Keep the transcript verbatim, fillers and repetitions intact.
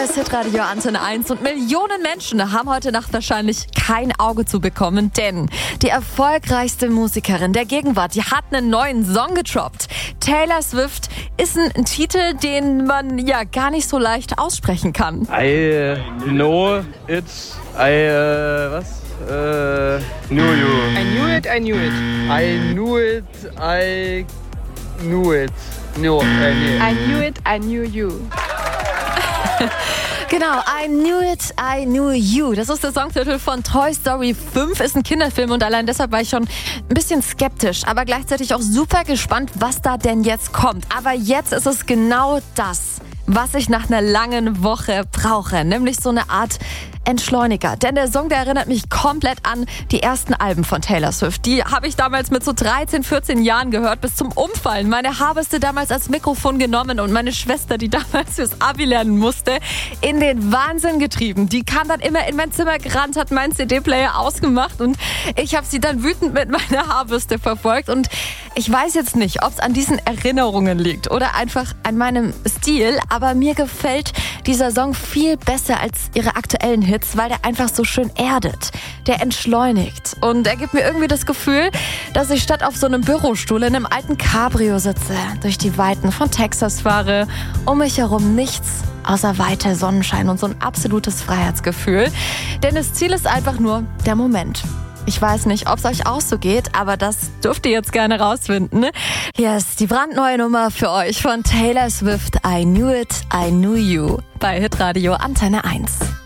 ist Hitradio Antenne eins und Millionen Menschen haben heute Nacht wahrscheinlich kein Auge zu bekommen, denn die erfolgreichste Musikerin der Gegenwart, die hat einen neuen Song gedroppt. Taylor Swift ist ein Titel, den man ja gar nicht so leicht aussprechen kann. I know it, I, uh, was? Uh, knew you. I knew it, I knew it. I knew it, I knew it. No, äh, nee. I knew it, I knew you. Genau, I Knew It, I Knew You. Das ist der Songtitel von Toy Story fünf, ist ein Kinderfilm und allein deshalb war ich schon ein bisschen skeptisch, aber gleichzeitig auch super gespannt, was da denn jetzt kommt. Aber jetzt ist es genau das, was ich nach einer langen Woche brauche, nämlich so eine Art Entschleuniger. Denn der Song, der erinnert mich komplett an die ersten Alben von Taylor Swift. Die habe ich damals mit so dreizehn, vierzehn Jahren gehört, bis zum Umfallen. Meine Haarbürste damals als Mikrofon genommen und meine Schwester, die damals fürs Abi lernen musste, in den Wahnsinn getrieben. Die kam dann immer in mein Zimmer gerannt, hat meinen C D-Player ausgemacht und ich habe sie dann wütend mit meiner Haarbürste verfolgt. Und ich weiß jetzt nicht, ob es an diesen Erinnerungen liegt oder einfach an meinem Stil, aber mir gefällt dieser Song viel besser als ihre aktuellen Hits, weil der einfach so schön erdet. Der entschleunigt. Und er gibt mir irgendwie das Gefühl, dass ich statt auf so einem Bürostuhl in einem alten Cabrio sitze, durch die Weiten von Texas fahre, um mich herum nichts außer weiter Sonnenschein und so ein absolutes Freiheitsgefühl. Denn das Ziel ist einfach nur der Moment. Ich weiß nicht, ob es euch auch so geht, aber das dürft ihr jetzt gerne rausfinden. Hier ist die brandneue Nummer für euch von Taylor Swift, I Knew It, I Knew You, bei Hitradio Antenne eins.